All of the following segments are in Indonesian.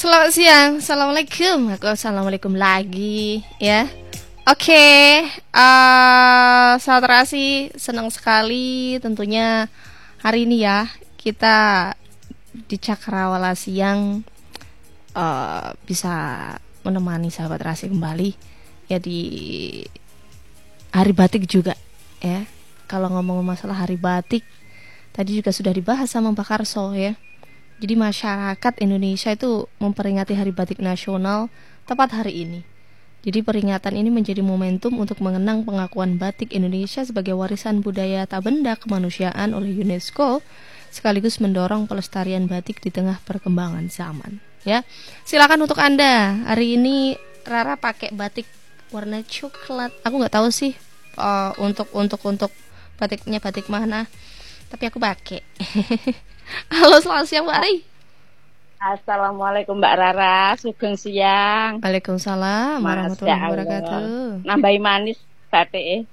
Selamat siang, assalamualaikum. Assalamualaikum lagi, ya. Oke, sahabat terasi, senang sekali tentunya hari ini ya kita di Cakrawala Siang bisa menemani sahabat terasi kembali ya di Hari Batik juga, ya. Kalau ngomong masalah Hari Batik, tadi juga sudah dibahas sama Mbak Karso, ya. Jadi masyarakat Indonesia itu memperingati Hari Batik Nasional tepat hari ini. Jadi peringatan ini menjadi momentum untuk mengenang pengakuan batik Indonesia sebagai warisan budaya tak benda kemanusiaan oleh UNESCO, sekaligus mendorong pelestarian batik di tengah perkembangan zaman. Ya, silakan untuk Anda. Hari ini Rara pakai batik warna coklat. Aku nggak tahu sih untuk batiknya batik mana, tapi aku pakai. Halo, selamat siang Mbak Ri. Assalamualaikum Mbak Rara, sugeng siang. Waalaikumsalam warahmatullahi wabarakatuh. Nambahi manis batik.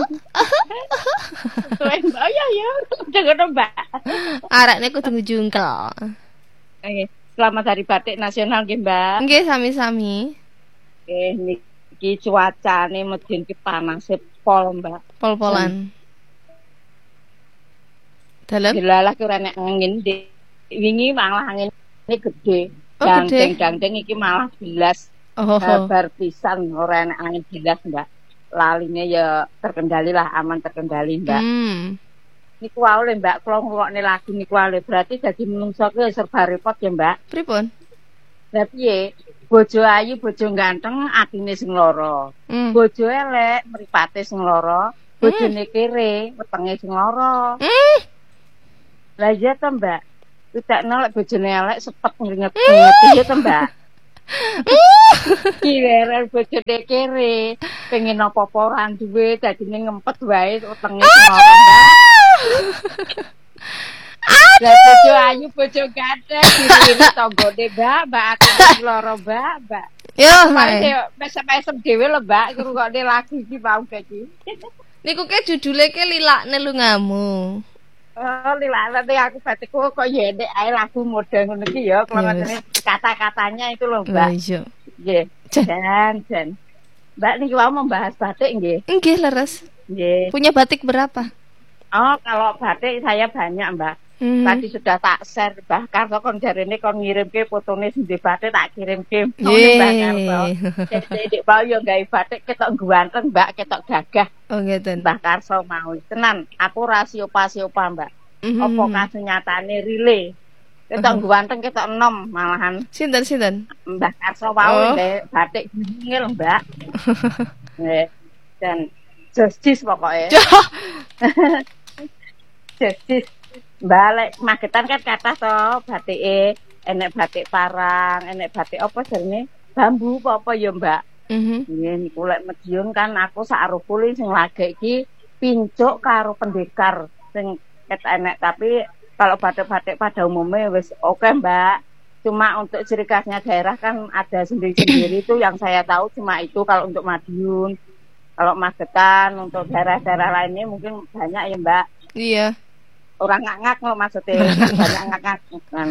Tulen Mbak ya, dengar Mbak. Araknya kudu jungkel. Selamat Hari Batik Nasional nggih Mbak. Nggih, sami-sami. Niki cuacane medhin ki panas pol Mbak. Pol-polan. Dalam Dilalah ki ora nek angin wingi malah angin ini gede. Oh, Dangdeng iki malah bilas. Kabar pisan ora nek angin bilas Mbak. Laline ya terkendali lah, aman terkendali Mbak. Niku wae Mbak, kula ngrungokne lagu niku wae berarti dadi menungso ki serba repot ya Mbak. pripun? Lah piye? Bojo ayu, bojo ganteng, atine sing lara. Bojo elek, mripate sing lara. Bojone kere, wetenge sing lara. Lah iya to Mbak. Utakno lek bojone elek sepet ngringet-ngringet iya to Mbak. Kiweran bojone kere, pengen apa-apa ora duwe, dadine ngempet wae wetenge sing lara Mbak. Lah bojo ayu, bojo ganteng, diri tanggane Mbak atine lara Mbak. Yo, mesem dhewe lho Mbak, ngrungokne lagu iki mau iki. Niku ke judule ke Lilakne Lungamu. Oh, lilakne aku batikku kok ya nek ae lagu model ngono iki ya, kalau ngene kata-katanya itu lho Mbak. Iya. Nggih. Jan. Mbak niki mau membahas batik nggih. Nggih, leres. Nggih. Punya batik berapa? Oh, kalau batik saya banyak Mbak. Tadi sudah tak share bahkan kon jarene kon ngirimke fotone sendiri batik tak kirimke Mbak Karso. Jadi mau yo gawe batik ketok ganteng Mbak, ketok gagah. Oh ngeten. Mbak Karso mau. Tenan, aku rasiopa Mbak. Apa kasunyatane rile. Ketok ganteng ketok enom malahan. Sinten? Mbak Karso mau gawe batik ngil Mbak. Nggih. Dan justice pokoknya. Justice. Balik magetan kan kata to batike enek batik parang, enek batik apa jenenge bambu apa ya Mbak. Nggih niku lek Madiun kan aku sak arupule sing lagi iki pincuk karo pendekar sing enek tapi kalau batik-batik pada umumnya wis oke Mbak. Cuma untuk ciri khasnya daerah kan ada sendiri-sendiri itu yang saya tahu cuma itu kalau untuk Madiun. Kalau Magetan untuk daerah-daerah lainnya mungkin banyak ya Mbak. Iya. Orang ngak-ngak loh maksudnya banyak ngak-ngak kan.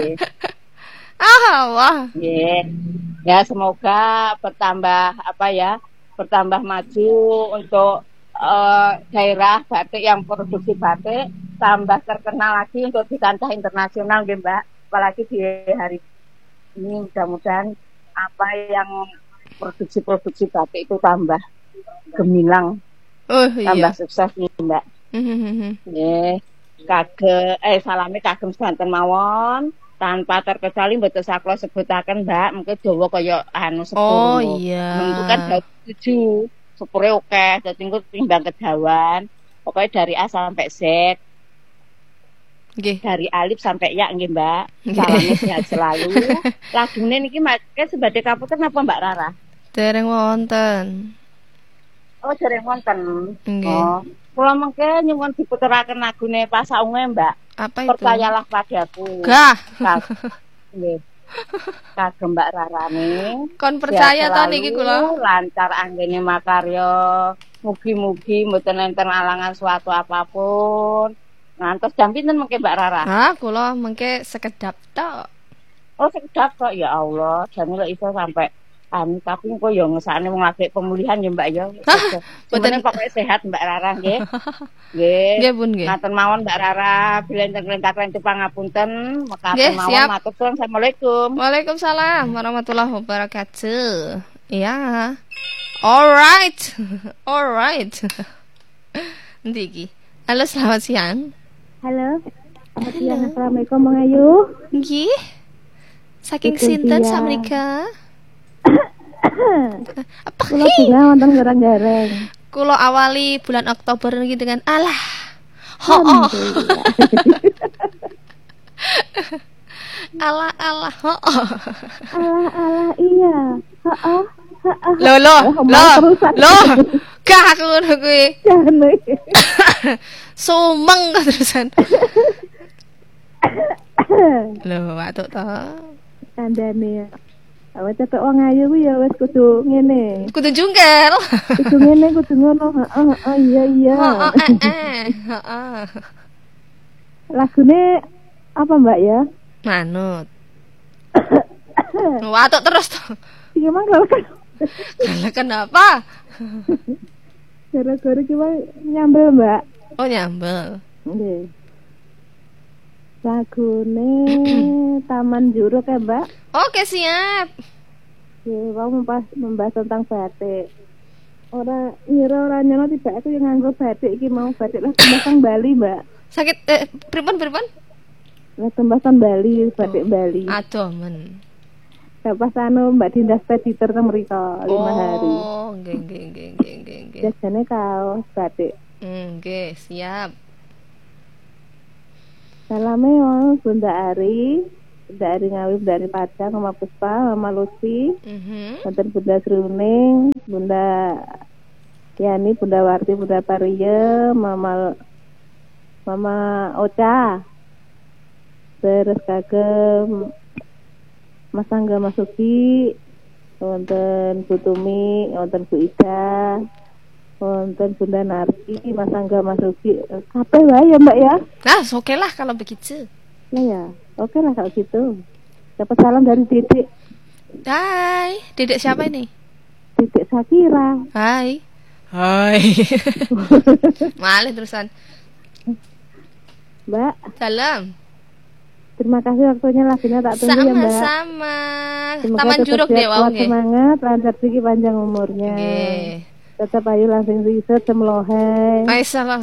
Wah. Ya semoga bertambah maju untuk daerah batik yang produksi batik tambah terkenal lagi untuk di kancah internasional nggih Mbak. Apalagi di hari ini mudah-mudahan apa yang produksi batik itu tambah gemilang. Tambah sukses nih Mbak. Salame kagem sedanten mawon tanpa terkecuali mboten saklo sebutaken Mbak mungkin dawa kaya sepur. Oh iya. Itu kan 7 sepure oke dadi engko timbang kedawan pokoknya dari A sampai Z. Nggih. Dari alif sampai ya nggih Mbak. Salame sehat selalu. Lagune niki make sebagai kaputen apa Mbak Rara? Dereng wonten. Oh, dereng wonten. Nggih. Kula mengke nyuwun diputeraken lagune Pasaunge Mbak. Apa itu? Percayalah padaku. Gah. Nggih. Kagem Mbak Rarane. Kon percaya to niki kula. Lancar anggene makarya. Mugi-mugi mboten enten alangan suatu apapun. Ngantos jam pinten mengke Mbak Rara? Kula mengke sekedap tok. Oh, sedap kok ya Allah. Jane lek iso sampai tapi kok ya ngesane wong lagi pemulihan ya Mbak ya. Sebenarnya Boten pokoknya sehat Mbak Rara nggih. Nggih. nggih Bun nggih. Ngatur mawon Mbak Rara, bilenteng-bilenteng pangapunten, mekaten Nggih, mawon siap. matur suwun. Assalamualaikum. Waalaikumsalam warahmatullahi wabarakatuh. Ya. Alright. Alright. Nanti iki. Halo, selamat siang. Halo. Selamat siang. Assalamualaikum Bang Ayu. Nggih. Saking Betul, sinten iya. samrika? Apa Kula bunga wonten garang-gareng. Kulo awali bulan Oktober ini dengan alah. Ho oh. Alah alah ho oh. Alah iya. Heeh. Lo. Gak aku ngono kuwi. Jangan. Sumeng terusan. Lho, watuk to. Kandhane. Awet cepet wong ayu kuwi ya wis kudu ngene. Kudu jungkel. Kudu ngene, kudu ngono. Heeh, iya. Heeh. Lagune apa Mbak ya? Manut. Watuk terus to. Iya mangkel kan. Lah kenapa? Gara-gara cuma nyambel Mbak. Oh, nyambel. Nggih. Lagune Taman Juruk ya Mbak. Oke, siap. Ya, mau membahas tentang batik. Orang nyono tiba aku yang nganggo batik iki mau batik lah tembasan Bali, Mbak. Sakit pripun? Lah tembasan Bali, batik Bali. Aduh, men. Pas Mbak Dinda Speditor teng mriko 5 hari. Oh, nggih. Biasane kaos batik. Nggih, siap. Salame wong Bunda Ari Ngawi, dari Padang, Mama Puspa, Mama Lucy, wonten Bunda Sruning, Bunda Yani, Bunda Warti, Bunda Pariye, Mama Ocha, terus kagem Mas Angga Masuki, wonten Bu Tumi, wonten Bu Ida, wonten Bunda Narti, Mas Angga Masuki, kabeh wae ya Mbak ya. Nah, oke lah kalau begitu. Ya, oke lah kalau gitu. Dapat salam dari Dedek. Hai, Dedek siapa ini? Dedek Sakira. Hai. Malih terusan. Mbak, Salam. terima kasih waktunya, lagunya tak tunggu ya Mbak. Sama-sama. Semoga Taman tetap Juruk sehat, deh, wow kuat nggih. semangat, lancar rezeki, panjang umurnya. Nggih. Tetap ayu langsung riset semlohe. Ay, salang.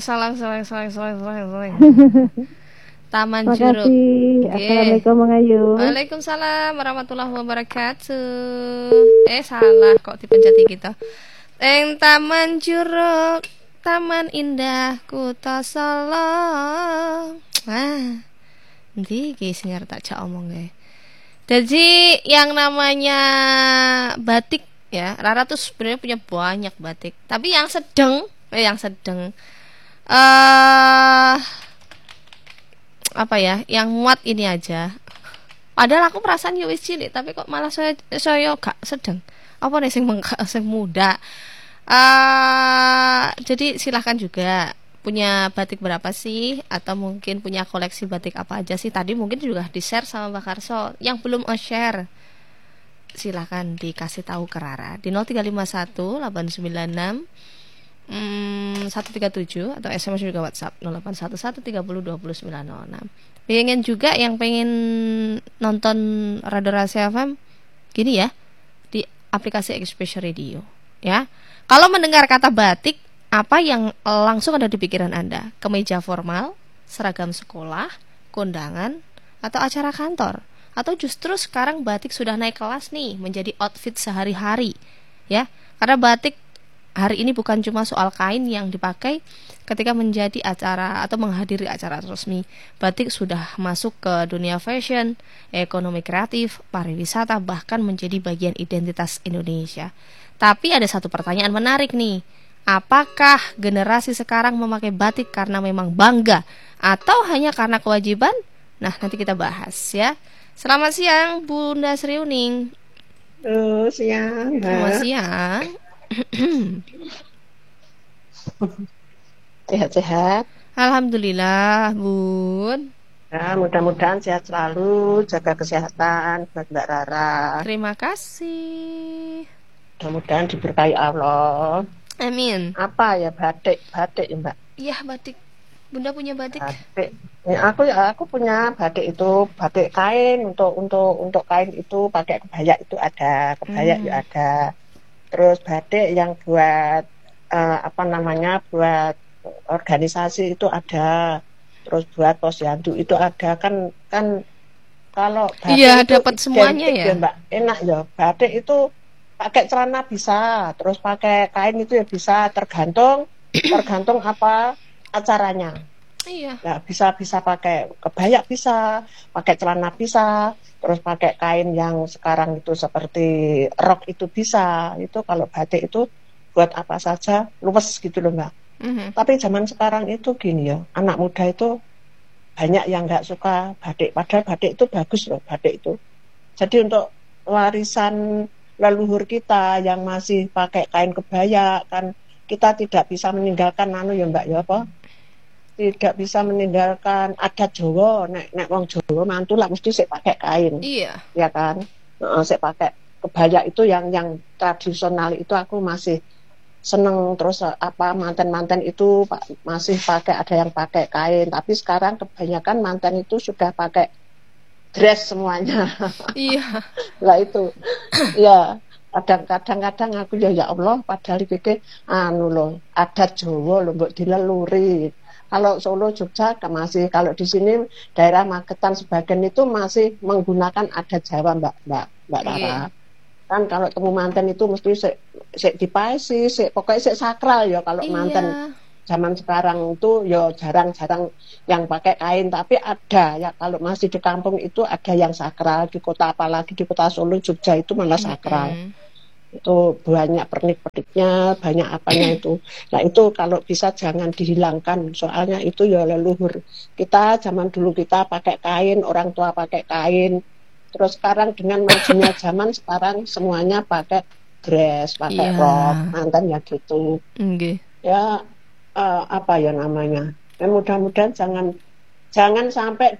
Taman Terima Juruk. kasih. Nggih. Assalamualaikum Mang Ayu. Waalaikumsalam warahmatullahi wabarakatuh. Salah kok dipencet kita. Taman Juruk, taman indah Kuta Solo. Nanti sing arep tak jak omong deh. Jadi yang namanya batik ya, Rara tuh sebenarnya punya banyak batik. Tapi yang sedang apa ya, yang muat ini aja. Padahal aku perasaan yo wis cilik, tapi kok malah saya gak sedang. Apa nih sing muda. Jadi silahkan juga punya batik berapa sih, atau mungkin punya koleksi batik apa aja sih. Tadi mungkin juga di-share sama Mbak Karso. Yang belum share, silahkan dikasih tahu ke Rara di 0351 896 137 atau SMS juga WhatsApp 0811 30 20 906. Pengen juga yang pengen nonton Radio Rahasia FM gini ya, di aplikasi Expression Radio ya. Kalau mendengar kata batik, apa yang langsung ada di pikiran Anda? Kemeja formal, seragam sekolah, kondangan, atau acara kantor? Atau justru sekarang batik sudah naik kelas nih, menjadi outfit sehari-hari ya. Karena batik hari ini bukan cuma soal kain yang dipakai ketika menjadi acara atau menghadiri acara resmi. Batik sudah masuk ke dunia fashion, ekonomi kreatif, pariwisata, bahkan menjadi bagian identitas Indonesia. Tapi ada satu pertanyaan menarik nih. Apakah generasi sekarang memakai batik karena memang bangga atau hanya karena kewajiban? Nah, nanti kita bahas ya. Selamat siang Bunda Sriuning. Siang. Selamat siang. Sehat-sehat. Alhamdulillah, Bun. Ya, mudah-mudahan sehat selalu, jaga kesehatan buat Mbak Rara. Terima kasih. Mudah-mudahan diberkahi Allah. Amin. Apa ya, batik ya Mbak? Iya, batik. Bunda punya batik? Batik. Aku punya batik itu, batik kain untuk kain itu pakai kebaya itu ada, kebaya ya ada. Terus batik yang buat buat organisasi itu ada. Terus buat posyandu itu ada kan kalau batik iya, itu dapat semuanya ya Mbak, enak ya. Batik itu pakai celana bisa, terus pakai kain itu ya bisa, tergantung apa acaranya. Iya. Ya, bisa pakai kebaya bisa, pakai celana bisa, terus pakai kain yang sekarang itu seperti rok itu bisa. Itu kalau batik itu buat apa saja luwes gitu loh Mbak. Tapi zaman sekarang itu gini ya, anak muda itu banyak yang nggak suka batik, padahal batik itu bagus loh, batik itu. Jadi untuk warisan leluhur kita yang masih pakai kain kebaya, kan kita tidak bisa meninggalkan ya Mbak ya apa? Tidak bisa meninggalkan adat Jawa, nek wong Jawa mantu lah mesti sik pakai kain. Iya. Ya kan? Sik pakai kebaya itu yang tradisional itu aku masih seneng. Terus manten itu masih pakai, ada yang pakai kain, tapi sekarang kebanyakan manten itu sudah pakai dress semuanya. Iya. Lah itu ya kadang-kadang aku ya Allah padahal pikir loh adat Jawa loh mbok dileluri. Kalau Solo Jogja masih, kalau di sini daerah Magetan sebagian itu masih menggunakan adat Jawa Mbak Rara. Kan kalau temu manten itu mesti sik dipaesi, pokoknya sik sakral ya kalau manten. Zaman sekarang itu ya jarang-jarang yang pakai kain, tapi ada ya kalau masih di kampung itu ada yang sakral, di kota apalagi di kota Solo Jogja itu malah sakral. Itu banyak pernik-perniknya, banyak apanya itu. Nah itu kalau bisa jangan dihilangkan, soalnya itu ya leluhur kita. Zaman dulu kita pakai kain, orang tua pakai kain. Terus sekarang dengan majunya zaman sekarang semuanya pakai dress, pakai rok, mantan ya gitu. Ya apa ya namanya? Ya, mudah-mudahan jangan sampai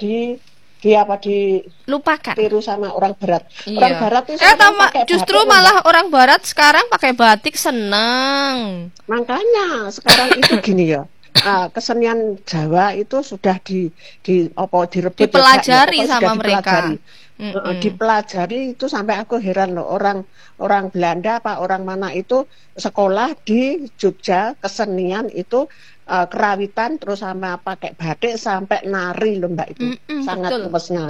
lupakan, tiru sama orang Barat. Iya. Orang Barat itu pakai justru batik, malah orang Barat sekarang pakai batik senang. Makanya sekarang itu gini ya. Kesenian Jawa itu sudah direbut dipelajari sama mereka. Dipelajari itu sampai aku heran loh, orang Belanda apa orang mana itu sekolah di Jogja kesenian itu kerawitan terus sama pakai batik sampai nari loh Mbak itu. Sangat luwesnya.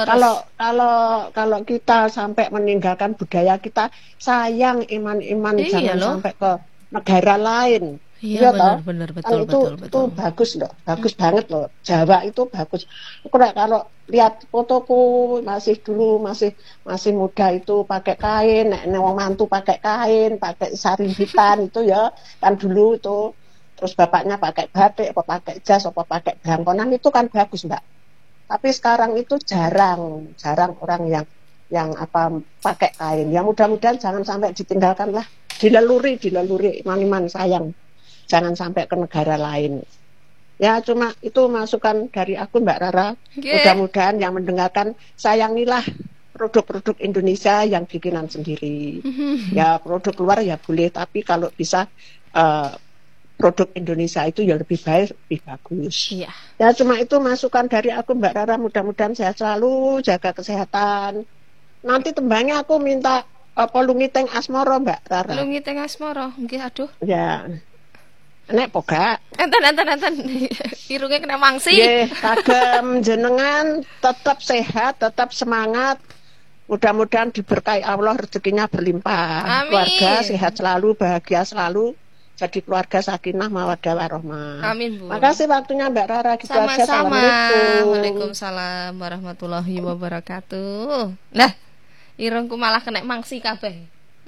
Kalau kita sampai meninggalkan budaya kita, sayang iman-iman jangan sampai ke negara lain. Iya benar betul. Itu bagus loh, bagus banget loh. Jawa itu bagus. Kalau lihat fotoku masih muda itu pakai kain, nek wong mantu pakai kain, pakai sarimbitan itu ya kan dulu itu. Terus bapaknya pakai batik, apa pakai jas, apa pakai belangkonan itu kan bagus Mbak. Tapi sekarang itu jarang orang yang pakai kain. Ya mudah-mudahan jangan sampai ditinggalkan lah, dileluri iman-iman sayang. Jangan sampai ke negara lain. Ya cuma itu masukan dari aku Mbak Rara. Mudah-mudahan yang mendengarkan sayangilah produk-produk Indonesia yang bikinan sendiri. Ya produk luar ya boleh, tapi kalau bisa produk Indonesia itu ya lebih baik, lebih bagus. Iya. Ya cuma itu masukan dari aku Mbak Rara. Mudah-mudahan sehat selalu, jaga kesehatan. Nanti tembangnya aku minta Lungiteng Asmoro Mbak Rara. Lungiteng Asmoro, nggih aduh. Ya. Nek poga. Enten. Irungnya kena mangsi. Nggih, kagem jenengan tetap sehat, tetap semangat. Mudah-mudahan diberkahi Allah, rezekinya berlimpah. Amin. Keluarga sehat selalu, bahagia selalu. Jadi keluarga sakinah mawaddah warahmah. Amin Bu. Makasih waktunya Mbak Rara. Sama-sama. Waalaikumsalam warahmatullahi wabarakatuh. Nah, irungku malah kena mangsi kabeh.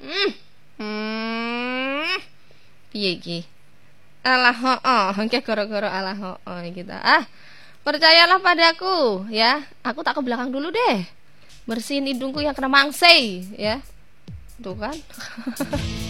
Piye iki? Alah hongke goro-goro alah kita. Percayalah padaku ya. Aku tak ke belakang dulu deh. Bersihin hidungku yang kena mangsi ya. Tuh kan.